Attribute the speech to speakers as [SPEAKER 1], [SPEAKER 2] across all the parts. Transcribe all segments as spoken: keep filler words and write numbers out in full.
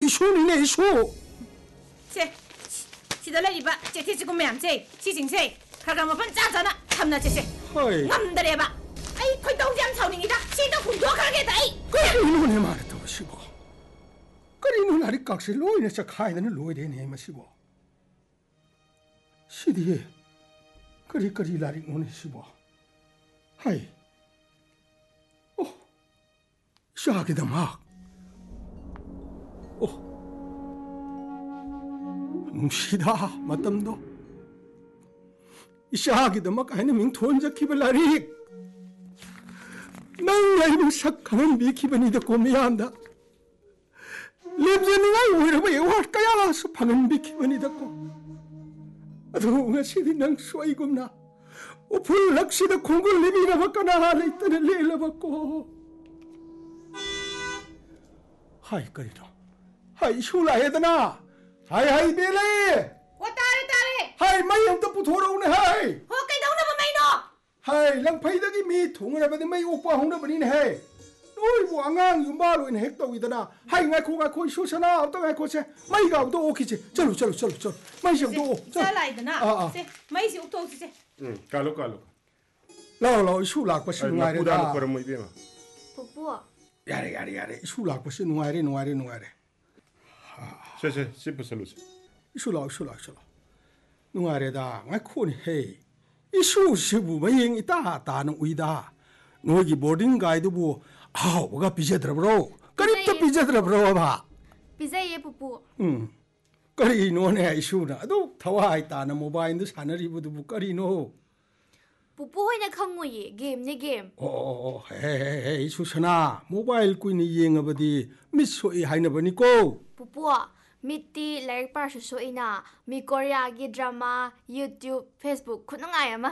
[SPEAKER 1] 이슈니네 이슈.
[SPEAKER 2] 제, 시다 레리바 제티지고 맴제 시징제 가가마 반짜잖아 참나제세. 남들해봐. 아이 콜동장 차오닝이다. 시다 훈도하게다.
[SPEAKER 1] 그리는 해 말했다 시고. 그리는 아리 깍시 로이네 저 카이드는 로이데네 마시고. 시디에 그리 그리 라리 오네 시고. 하이. 어. 샤기다 막. 어. 뭉시다 맞담도 이샤기도 막 아니면 돈자 키블라리 난 라이는 삭하는 미키번이 듣고 미안다 렘제니가 오히려 외화할까야 수파는 미키번이 듣고 아동아 시디 난 쏘이금나 오플락시다 공굴 리비나 바까나 레이트는 레일라 받고 하이 거리로 하이 슈라헤드나 하이 하이 베레
[SPEAKER 2] 와 따레 따레
[SPEAKER 1] 하이 마이 형도 부토라오네 하이
[SPEAKER 2] 어 깨다오나 마이노
[SPEAKER 1] 하이 랑파이다기 미 통을하버니 마이 오빠 홍나버니네 하이 너희고 앙앙 윤바로인 핵도이더나 하이 ngaiko ngaiko 쇼사나 어떤 ngaiko세 마이가 또 오키지 절로 절로 절로 절로 마이 형도 오
[SPEAKER 2] 잘라이드나 세 마이시 옥토스세
[SPEAKER 3] 응 가로 가로
[SPEAKER 1] 라라 슈락바 신누아레
[SPEAKER 3] 나 그럼 뭐 이베마
[SPEAKER 4] 뽀뽀
[SPEAKER 1] 야레 야레 야레 슈락바 신누아레 누아레 누아레
[SPEAKER 3] 쎄쎄 씹어 살로세
[SPEAKER 1] 슈락 슈락 슈락 누아레다 ngaiko니 헤이 이슈 시부 마잉 이따 따는 우이다 너기 보딩 가이드부 아우가 비제더브로 까립도 비제더브로 봐
[SPEAKER 4] 비제예 뽀뽀
[SPEAKER 1] 응 까리 노네 이슈나 도 타와이 따는 모바일도 사너리부도 까리노
[SPEAKER 4] 뽀뽀 호이나 칸고이 게임네 게임
[SPEAKER 1] 어 헤헤헤 이슈셔나 모바일 꾸이니 이행어버디 미소이 하이너버니고
[SPEAKER 4] 뽀뽀 미티 라이크 파르슈 소이나 미 코리아기 드라마 유튜브 페이스북 쿠능아야마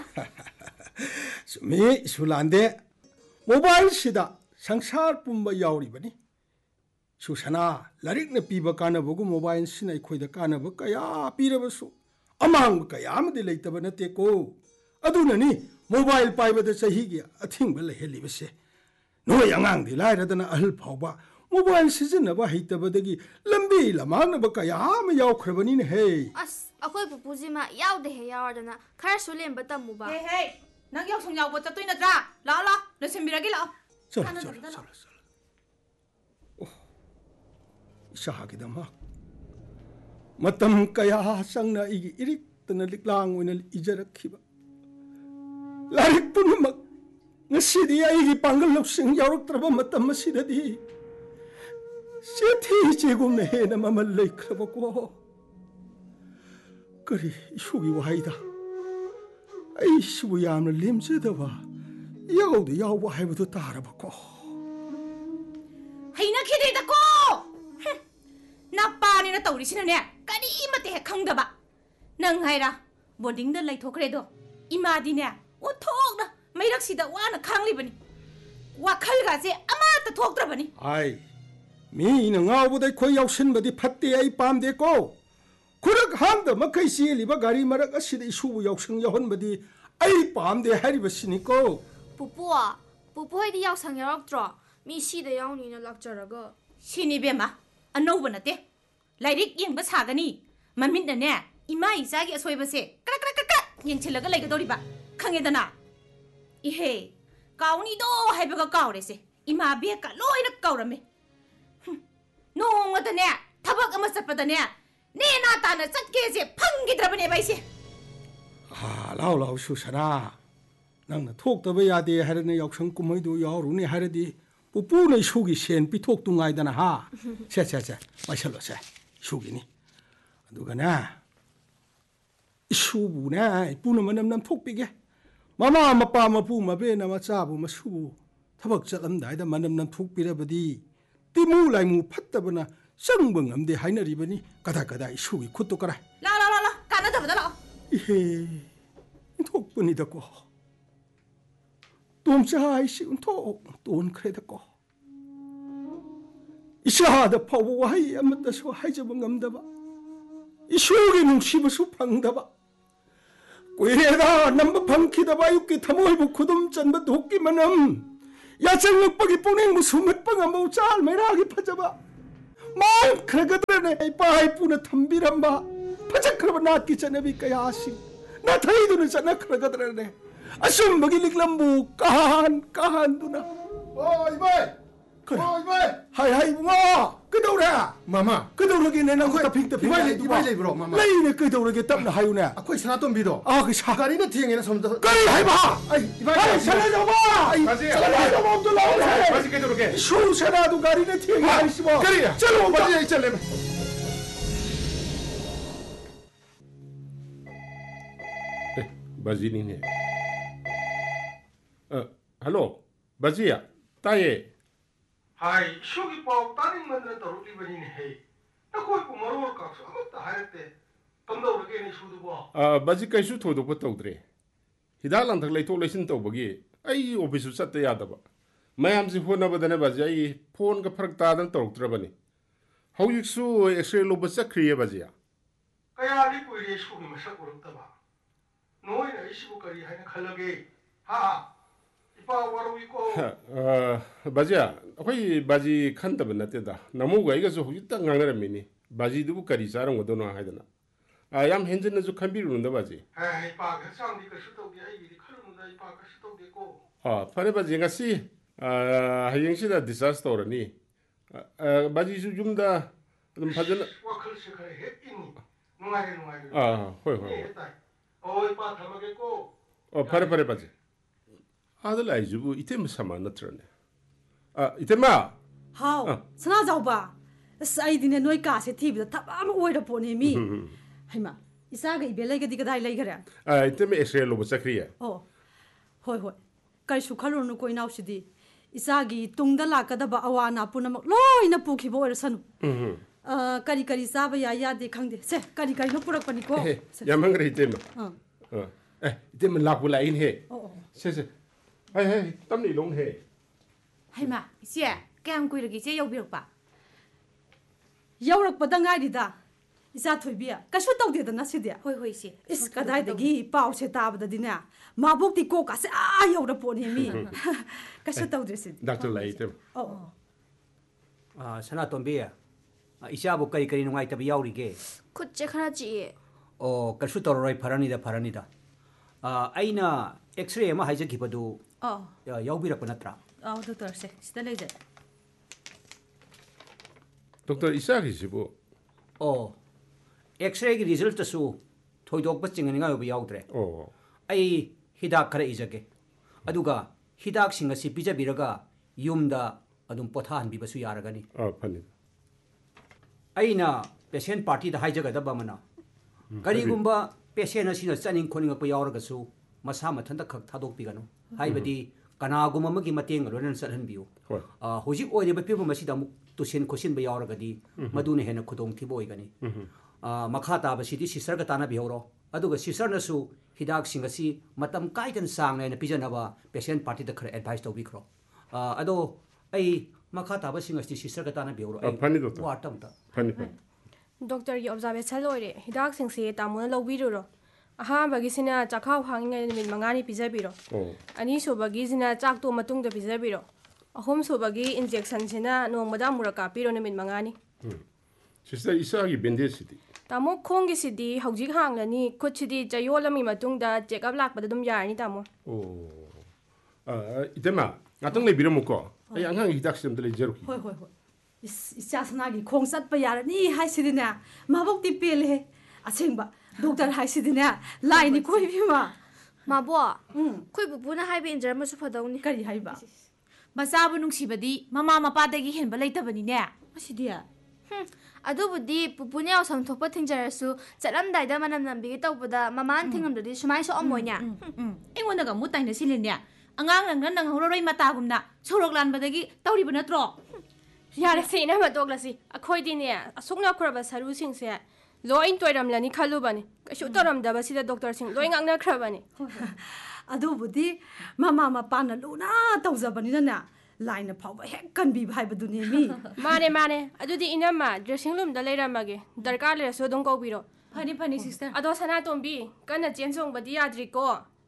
[SPEAKER 1] 미 술란데 모바일 시다 상사뿐바 야오리버니 수사나 라릭나 피바 까나보고 모바일 시나이 코이다 까나보 까야 피러버수 아망 까야 아무데 레이터버 나테고 아두나니 모바일 파이버다 사히기 아팅벌 헬리버세 너 양앙디 라이라다나 아흘 파오바 모바일 시즌나바 헤이터버데기 람비 라마나바 까야 아마 야오크르버니네 헤이
[SPEAKER 4] 아스 아코이 뽀뽀지마 야오데 해 야와다나 카르 솔렘바 따무바
[SPEAKER 2] 헤이 헤이 난 역성 야오버 짭도이 나드라 라오 라오 레셈비라기 라오
[SPEAKER 1] 썰어 썰어 썰어 썰어 오 이샤하기다 막 마땀 까야 쌍나 이기 이릭드나 릭랑 오늘 이자라키바 라릭뿐은 막 ngasidiya igi pangalopsing yauroktraba matam masidadi sethi jegum ne na mamalai khrabako kari shugi waida ai shubu yamna limsedaba yaude yauba haibadu tarabako
[SPEAKER 2] haina khidedako napani na tawrisina ne kani imate he khangdaba nang haira boarding da laithokredo imadi ne othokna ꯃꯩꯔꯛꯁꯤꯗ ꯋꯥꯅ ꯈꯥꯡꯂꯤꯕꯅꯤ ꯋꯥꯈꯜꯒꯥꯁꯦ ꯑꯃꯠꯇ ꯊꯣꯛꯇ꯭ꯔꯕꯅꯤ
[SPEAKER 1] ꯑꯥꯏ ꯃꯤꯅ ꯉꯥꯎꯕꯗ ꯑꯩꯈꯣꯏ ꯌꯥꯎꯁꯟꯕꯗꯤ ꯐꯠꯇꯦ ꯑꯩ ꯄꯥꯝꯗꯦꯀꯣ ꯈꯨꯔꯛ ꯍꯥꯡꯗ ꯃꯈꯩ ꯆꯦꯜꯂꯤꯕ ꯒꯥꯔꯤ ꯃꯔꯛ ꯑꯁꯤꯗ ꯏꯁꯨꯕꯨ ꯌꯥꯎꯁꯪ ꯌꯥꯎꯍꯟꯕꯗꯤ ꯑꯩ ꯄꯥꯝꯗꯦ ꯍꯥꯏꯔꯤꯕꯁꯤꯅꯤꯀꯣ
[SPEAKER 4] ꯄꯨꯄꯨ ꯄꯨꯄꯨ ꯍꯣꯏꯗꯤ ꯌꯥꯎꯁꯪ ꯌꯥꯎꯔꯛꯇ꯭ꯔꯣ ꯃꯤ ꯁꯤꯗ ꯌꯥꯎꯅꯤꯅ ꯂꯥꯛꯆꯔꯒ
[SPEAKER 2] ꯁꯤꯅꯤ ꯕꯦꯝꯃ ꯑꯅꯧꯕ ꯅꯠꯇꯦ ꯂꯥꯏꯔꯤꯛ ꯌꯦꯡꯕ ꯁꯥꯒꯅꯤ ꯃꯃꯤꯠꯅꯅꯦ ꯏꯃꯥ ꯏꯆꯥꯒꯤ ꯑꯁꯣꯏꯕꯁꯦ ꯀ꯭ꯔꯛ ꯀ꯭ꯔꯛ ꯀ꯭ꯔꯛ ꯌꯦꯡꯁꯤꯜꯂꯒ ꯂꯩꯒꯗꯧꯔꯤꯕ ꯈꯪꯉꯦꯗꯅ 이해 가오니도 해버가 가오래세 이마 비에까 로이나 가오라메 농어다네 타박 아마 sap빠다네 내나 따나 sad게제 펑기드라버네 바이세
[SPEAKER 1] 아 라오 라오 수사나 낭나 톡더버 야데 하르네 역성 꾸머이도 야오루네 하르디 뿌뿌네 슈기 센 피톡둥아이다나 하 세세세 마샬로세 슈기니 누가나 슈부네 뿌는 남남 톡비게 마마 마빠 마부 마베나 마차부 마수부 타박 짝암다이다 만남남 톡비라버디 띠무 라이무 팟다버나 쌍벙 암데 하이너리버니 가다가다 이슈기 콧도까라
[SPEAKER 2] 라라라라 까나다보다 라
[SPEAKER 1] 이헤 톡분이다고 똥차이시운 톡돈 그래다고 이샤하다 파워와 하이 아무다서 하이저벙 암다바 이슈기 농시버수 팡다바 꾀다 남바 방키다바 육기 타모이부 구둠 짠바 도끼만함 야창 먹박이 뽕행 무슨 먹방아 모짤 메라기 파자바 ꯃꯥꯡꯈ꯭ꯔꯒꯗ꯭ꯔꯅꯦ ꯏꯄꯥ ꯏꯄꯨꯅ ꯊꯝꯕꯤꯔꯝꯕ ꯐꯖꯈ꯭ꯔꯕ ꯅꯥꯠꯀꯤ ꯆꯠꯅꯕꯤ ꯀꯌꯥꯁꯤꯡ ꯅꯥꯊꯩꯗꯨꯅ ꯆꯠꯅꯈ꯭ꯔꯒꯗ꯭ꯔꯅꯦ ꯑꯁꯨꯝꯕꯒꯤ ꯂꯤꯛꯂꯝꯕꯨ ꯀꯥꯍꯟ ꯀꯥꯍꯟꯗꯨꯅ ꯑꯣ 이봐이 어 이봐이 하이 하이 뭐 끄덕래
[SPEAKER 5] 마마
[SPEAKER 1] 끄덕러기네 난 거다 핑다 핑
[SPEAKER 5] 이봐이 이봐이 레브로 마마
[SPEAKER 1] 레이네 끄덕러기 땀나 하유네
[SPEAKER 5] 아코이 사나돈비도
[SPEAKER 1] 아그 사가리는
[SPEAKER 5] 티행에는 섬도
[SPEAKER 1] 까리 해봐
[SPEAKER 5] 아이 이봐이
[SPEAKER 1] 아이 살려줘 봐
[SPEAKER 3] 맞지?
[SPEAKER 1] 살려줘 봐 엄청 나오네
[SPEAKER 3] 맞지 그대로게.
[SPEAKER 1] 슈세라도 가리네 티행이 아니시 뭐
[SPEAKER 3] 까리야.
[SPEAKER 1] 쩔어 봐
[SPEAKER 3] 맞지 있잖아. 바지니네. 어, 할로. 바지야. 따예.
[SPEAKER 1] 하이 쇼기 빠 따님 만드는 따로 리버니네 헤이 나 거기 뭐 뭐로 깎서 아무것도 할때 덤다 오르게니 수도 봐
[SPEAKER 3] 아, 바지 까이수 토도고 떠오드래. 히달랑 탁 레이토 레신 떠보기. 아이 오피스 sat다 야다바. 마얌지 호나바다네 바지 아이 폰가 파락 따던 떠오드라바니. 하우익수 엑스레이 로버 싹크리에 바지야.
[SPEAKER 1] kaya di ko iri school ni masak urang taba noy na isibu kari hay na khalage ha ipa waru iko
[SPEAKER 3] 아, 바지야. 거기 바지 칸다바 나때다. 나무가 이거서 혹시 딱 강나라미니. 바지도 까리 사람 거도나 하잖아. 아, 얌 현진은 좀 칸비르는다 바지.
[SPEAKER 1] ha ipa ka sang di ka sito di ai di khalu na ipa ka sito di ko
[SPEAKER 3] 아, 파네 바지 ngasi 아, 하영시다 디사스터라니. 아, 바지 좀다 좀 파전
[SPEAKER 1] wa khal se kare he ini nungai nungai
[SPEAKER 3] 아, 호이
[SPEAKER 1] ni
[SPEAKER 3] 호이.
[SPEAKER 1] hetai o ipa thamage ko
[SPEAKER 3] 어, 파레 파레 바지. 아들 아이주부 이때만 사만 나트라네. 아, 이때마.
[SPEAKER 6] 하우 스나 자오바 사이디네 노이 가세 티비다 타바마 오이라 보네미 하이마 이사가 이벨레가 디가다이 레이가라
[SPEAKER 3] 아, 이때마 엑스레이 로버 싹크리야.
[SPEAKER 6] 어 호이 호이 가이수 칼로노 코이 나우시디 이사기 뚱다 라카다바 아와나 punamak loina pukhibo oirasanu 아 까리 까리 사바 야야데 강데 세 까리 까리 너 purakpaniko
[SPEAKER 3] 야망그래 이때마.
[SPEAKER 6] 어
[SPEAKER 3] 어. 에, 이때마 라불라인 해.
[SPEAKER 6] 어
[SPEAKER 3] 세세. 하이 하이, 땀니 롱 해.
[SPEAKER 2] 하이마 이제 그냥 꾸이르기 이제 여비럭봐
[SPEAKER 6] 여우럭보다 nga이리다 이사 토이비야 가슈 떠우데다 나시데
[SPEAKER 2] 호이 호이 씨
[SPEAKER 6] 이스 가다이데기 파우세 타바다디나 마복디 코카세 아 여우라 보네미 가슈 떠우데시
[SPEAKER 3] 닥터 라이 이때마.
[SPEAKER 6] 어
[SPEAKER 7] 아, 사나돈비야. 아, 이샤부 까리 까리 누가이타비 야우리게.
[SPEAKER 4] 굿제 카라지
[SPEAKER 7] 어, 깔수 떨어라이 파라니다 파라니다. 아, 아이나 엑스레이 마 하이제 기바도
[SPEAKER 6] 어
[SPEAKER 7] 야, 야우비라 뻔했더라.
[SPEAKER 6] 아 도토르세 시달레제
[SPEAKER 3] 독터 이사기시부.
[SPEAKER 7] 어. 엑스레이 리즐트수 토이독바 찡은이가 여비 야우드래.
[SPEAKER 3] 어.
[SPEAKER 7] 아이 히닥 카라 이자게. 아두가 히닥 싱가시 비자비라가 윰다 아둠 포타한 비바수 야라가니.
[SPEAKER 3] 아, 파니.
[SPEAKER 7] 아이나 페션 파티다 하이자가다 바마나. 가리군바 페션 아시나 짜닝 코닝가 야우라가수 마사 마탄다 각 타독비가노. 하이바디 까나구마 머기 마땡 로는 썰한비요.
[SPEAKER 3] ꯍꯣꯏ.
[SPEAKER 7] 아, 호직 오이르바 피부 마시다 무 tusin kosin ba yauragadi maduna hena khudong thiboi gani a makha ta ba sidi sisar ga tana bihoro aduga sisar na su hidak singasi matam kai kan sang na pijana ba patient party da khar advice to bikro a ado ai makha ta ba singasi sisar ga tana bihoro ai
[SPEAKER 3] 파니 독터.
[SPEAKER 7] wa tam ta
[SPEAKER 3] 파니 파니.
[SPEAKER 8] ꯗꯣꯛꯇꯔꯒꯤ ꯑꯣꯕꯖꯥꯔꯕꯦꯁꯟ ꯂꯣꯏꯔꯦ ꯍꯤꯗꯥꯛꯁꯤꯡꯁꯦ ꯇꯥꯃꯣꯅ ꯂꯧꯕꯤꯔꯨꯔꯣ ꯑꯍꯥꯟꯕꯒꯤꯁꯤꯅ ꯆꯥꯛꯈꯥꯎ ꯍꯥꯡꯉꯤꯉꯩ ꯅꯨꯃꯤꯠ ꯃꯉꯥꯅꯤ ꯄꯤꯖꯕꯤꯔꯣ
[SPEAKER 3] 어.
[SPEAKER 8] ꯑꯅꯤꯁꯨꯕꯒꯤꯁꯤꯅ ꯆꯥꯛꯇꯣ ꯃꯇꯨꯡꯗ ꯄꯤꯖꯕꯤꯔꯣ ꯑꯍꯨꯝꯁꯨꯕꯒꯤ 인젝션ꯁꯤ나 ꯅꯣꯡꯃꯗ ꯑꯃꯨꯔꯛ ꯀꯥꯞꯄꯤꯔꯣ ꯅꯨꯃꯤꯠ ꯃꯉꯥꯅꯤ
[SPEAKER 3] 시스터 이사기 벤데시디.
[SPEAKER 8] ꯇꯥꯃꯣ ꯈꯣꯡꯒꯤꯁꯤꯗꯤ ꯍꯧꯖꯤꯛ ꯍꯥꯡꯂꯅꯤ ꯈꯨꯠꯁꯤꯗꯤ ꯆꯌꯣꯜ ꯑꯃꯒꯤ ꯃꯇꯨꯡꯗ ꯆꯦꯛꯑꯞ ꯂꯥꯛꯄꯗ ꯑꯗꯨꯝ ꯌꯥꯔꯅꯤ ꯇꯥꯃꯣ
[SPEAKER 3] 오. 아, 이때마. 나땅 레비려 먹고. 아이 안강 히닥 좀 들리 제로키.
[SPEAKER 6] 호이 호이 호이 이샤스나기 콩 satpa yarani 하이시드나 마복디 펠레 아생바 독터 하이시드나 라이니 코이비마
[SPEAKER 4] 마보
[SPEAKER 6] 응
[SPEAKER 4] ꯈꯣꯏ ꯄꯨꯄꯨꯅ ꯍꯥꯏꯕ 인ꯖꯔꯃꯁꯨ ꯐꯗꯧꯅꯤ
[SPEAKER 6] 까리 하이바
[SPEAKER 2] 마사부 눅시바디 마마 마빠데기 헨바 레이타바니네
[SPEAKER 6] 마시디야
[SPEAKER 4] ꯑꯗꯨꯕꯨꯗꯤ ꯄꯨꯄꯨꯅ ꯌꯥꯎꯁꯪ ꯊꯣꯛꯄ ꯊꯤꯡꯖꯔꯁꯨ ꯆꯠꯂꯝꯗꯥꯏꯗ ꯃꯅꯝ ꯅꯝꯕꯤꯒꯦ ꯇꯧꯕꯗ ꯃꯃꯥꯅ ꯊꯤꯡꯉꯝꯗ꯭ꯔꯗꯤ ꯁꯨꯃꯥꯏꯅ ꯁꯣꯛꯑꯝꯃꯣꯏꯅꯦ
[SPEAKER 2] 응 ꯑꯩꯉꯣꯟꯗꯒ ꯃꯨꯠꯇꯥꯏꯅ ꯁꯤꯜꯂꯤꯅꯦ ꯑꯉꯥꯡ ꯅꯪꯅ ꯅꯪꯍꯧꯔꯔꯣꯏ ꯃꯇꯥꯒꯨꯝꯅ ꯁꯣꯔꯣꯛ ꯂꯥꯟꯕꯗꯒꯤ ꯇꯧꯔꯤꯕ ꯅꯠꯇ꯭ꯔꯣ
[SPEAKER 8] ꯌꯥꯔꯦꯁꯦ ꯏꯅꯝꯃ ꯇꯣꯛꯂꯁꯤ ꯑꯩꯈꯣꯏꯗꯤꯅꯦ ꯑꯁꯨꯛꯅꯈ꯭ꯔꯕ ꯁꯔꯨꯁꯤꯡꯁꯦ ꯂꯣꯏ ꯇꯣꯏꯔꯝꯂꯅꯤ ꯈꯜꯂꯨꯕꯅꯤ ꯀꯩꯁꯨ ꯇꯧꯔꯝꯗꯕꯁꯤꯗ ꯗꯣꯛꯇꯔꯁꯤꯡ ꯂꯣꯏ ꯉꯥꯡꯅꯈ꯭ꯔꯕꯅꯤ
[SPEAKER 6] ꯑꯗꯨꯕꯨꯗꯤ ꯃꯃꯥ ꯃꯄꯥꯅ ꯂꯨꯅ ꯇꯧꯖꯕꯅꯤꯅꯅꯦ ꯂꯥꯏꯅ ꯐꯥꯎꯕ ꯍꯦꯛ ꯀꯟꯕꯤꯕ ꯍꯥꯏꯕꯗꯨꯅꯤ ꯃꯤ
[SPEAKER 8] ꯃꯥꯅꯦ ꯃꯥꯅꯦ ꯑꯗꯨꯗꯤ ꯏꯅꯝꯃ ꯗ꯭ꯔꯦꯁꯤꯡ ꯔꯨꯝꯗ ꯂꯩꯔꯝꯃꯒꯦ ꯗꯔꯀꯥꯔ ꯂꯩꯔꯁꯨ ꯑꯗꯨꯝ ꯀꯧꯕꯤꯔꯣ
[SPEAKER 2] ꯐꯅꯤ ꯐꯅꯤ ꯁꯤꯁꯇꯔ
[SPEAKER 8] ꯑꯗꯣ ꯁꯅꯥꯇꯣꯝꯕꯤ ꯀꯟꯅ ꯆꯦꯟ ꯆꯣꯡꯕꯗꯤ ꯌꯥꯗ꯭ꯔꯤꯀꯣ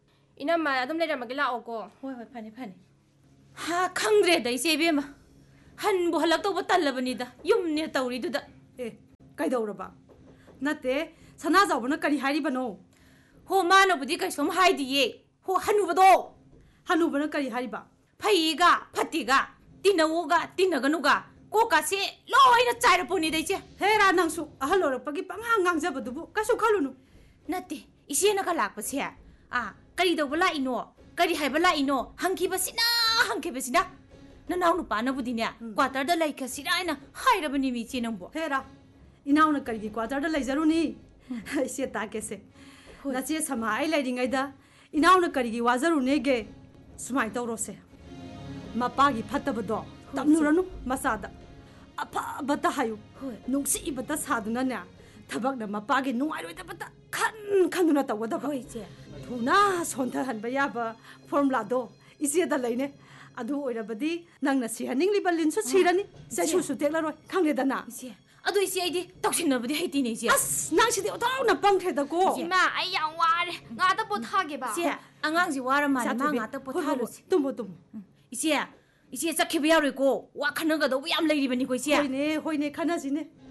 [SPEAKER 8] ꯏꯅꯝꯃ ꯑꯗꯨꯝ ꯂꯩꯔꯝꯃꯒꯦ ꯂꯥꯛꯑꯣꯀꯣ
[SPEAKER 2] ꯍꯣꯏ ꯍꯣꯏ ꯐꯅꯤ ꯐꯅꯤ ꯍꯥ ꯈꯪꯗ꯭ꯔꯦꯗ ꯏꯆꯦ ꯏꯕꯦꯝꯃ ꯍꯟꯕꯨ ꯍꯜꯂꯛꯇꯧꯕ ꯇꯜꯂꯕꯅꯤꯗ ꯌꯨꯝꯅꯦ ꯇꯧꯔꯤꯗꯨꯗ
[SPEAKER 6] ꯑꯦ ꯀꯩꯗꯧꯔꯕ ꯅꯠꯇꯦ ꯁꯅꯥꯖꯥꯎꯕꯅ ꯀꯔꯤ ꯍꯥꯏꯔꯤꯕꯅꯣ
[SPEAKER 2] ꯍꯣ ꯃꯥꯅꯕꯨꯗꯤ ꯀꯩꯁꯨꯝ ꯍꯥꯏꯗꯤꯌꯦ ꯍꯣ ꯍꯟꯅꯨꯕꯗꯣ
[SPEAKER 6] ꯍꯅꯨꯕꯅ ꯀꯔꯤ ꯍꯥꯏꯔꯤꯕ
[SPEAKER 2] ꯐꯩꯒ ꯐꯠꯇꯦꯒ ꯇꯤꯟꯅꯧꯒ ꯇꯤꯟꯅꯒꯅꯨꯒ ꯀꯣꯛꯀꯥꯁꯦ ꯂꯣꯏꯅ ꯆꯥꯏꯔꯄꯣꯠꯅꯤꯗ ꯏꯆꯦ
[SPEAKER 6] ꯍꯦꯔꯥ ꯅꯪꯁꯨ ꯑꯍꯜ ꯑꯣꯏꯔꯛꯄꯒꯤ ꯄꯪꯉꯥꯡ ꯉꯥꯡꯖꯕꯗꯨꯕꯨ ꯀꯩꯁꯨ ꯈꯜꯂꯨꯅꯨ
[SPEAKER 2] ꯅꯠꯇꯦ ꯏꯆꯦꯅꯒ ꯂꯥꯛꯄꯁꯦ ꯑꯥ ꯀꯔꯤ ꯇꯧꯕ ꯂꯥꯛꯏꯅꯣ ꯀꯔꯤ ꯍꯥꯏꯕ ꯂꯥꯛꯏꯅꯣ ꯍꯪꯈꯤꯕꯁꯤꯅ ꯍꯪꯈꯤꯕꯁꯤꯅ ꯅꯅꯥꯎ ꯅꯨꯄꯥꯅꯕꯨꯗꯤꯅꯦ ꯀ꯭ꯋꯥꯇꯔꯗ ꯂꯩꯈ꯭ꯔꯁꯤꯔꯥ ꯍꯥꯏꯅ ꯍꯥꯏꯔꯕꯅꯤ ꯃꯤ ꯏꯆꯦ ꯅꯪꯕꯨ
[SPEAKER 6] ꯍꯦꯔꯥ ꯏꯅꯥꯎꯅ ꯀꯔꯤꯒꯤ ꯀ꯭ꯋꯥꯇꯔꯗ ꯂꯩꯖꯔꯨꯅꯤ ꯏꯆꯦ ꯇꯥꯛꯀꯦꯁꯦ ꯅꯆꯦ ꯁꯃꯥ ꯑꯩ ꯂꯩꯔꯤꯉꯩꯗ ꯏꯅꯥꯎꯅ ꯀꯔꯤꯒꯤ ꯋꯥꯖꯔꯨꯅꯦꯒꯦ ꯁꯨꯃꯥꯏꯅ ꯇꯧꯔꯣꯁꯦ ꯃꯄꯥꯒꯤ ꯐꯠꯇꯕꯗꯣ ꯇꯝꯅꯨꯔꯅꯨ ꯃꯆꯥꯗ ꯑꯐꯕꯇ ꯍꯥꯏꯌꯨ ꯅꯨꯡꯁꯤꯕꯇ ꯁꯥꯗꯨꯅꯅꯦ ꯊꯕꯛꯅ ꯃꯄꯥꯒꯤ ꯅꯨꯡꯉꯥꯏꯔꯣꯏꯗꯕꯇ ꯈꯟ ꯈꯟꯗꯨꯅ ꯇꯧꯒꯗꯕ
[SPEAKER 2] ꯏꯆꯦ
[SPEAKER 6] ꯊꯨꯅ ꯁꯣꯟꯊꯍꯟꯕ ꯌꯥꯕ ꯐꯣꯔꯃꯨꯂꯥꯗꯣ ꯏꯆꯦꯗ ꯂꯩꯅꯦ ꯑꯗꯨ ꯑꯣꯏꯔꯕꯗꯤ ꯅꯪꯅ ꯁꯤꯍꯟꯅꯤꯡꯂꯤꯕ ꯂꯤꯟꯁꯨ ꯁꯤꯔꯅꯤ ꯆꯩꯁꯨꯁꯨ ꯇꯦꯛꯂꯔꯣꯏ ꯈꯪꯗꯦꯗꯅ
[SPEAKER 2] ꯏꯆꯦ ꯑꯗꯨ ꯏꯆꯦ ꯑꯩꯗꯤ ꯇꯧꯁꯤꯟꯅꯕꯗꯤ ꯍꯩꯇꯦꯅꯦ ꯏꯆꯦ
[SPEAKER 6] ꯑꯁ ꯅꯪꯁꯤꯗꯤ ꯑꯣꯊꯣꯛꯅ ꯄꯪꯈ꯭ꯔꯦꯗꯀꯣ
[SPEAKER 4] 이마 아이 양 와래 나도 못하게 봐
[SPEAKER 2] 이제 angang지 와라 말이 마 ngata pothalusi
[SPEAKER 6] tumbo tumbo
[SPEAKER 2] 이제 이제 짝히비 야로이고 와 khanaga do yam leiribani ko 이제
[SPEAKER 6] hoine hoine khana jine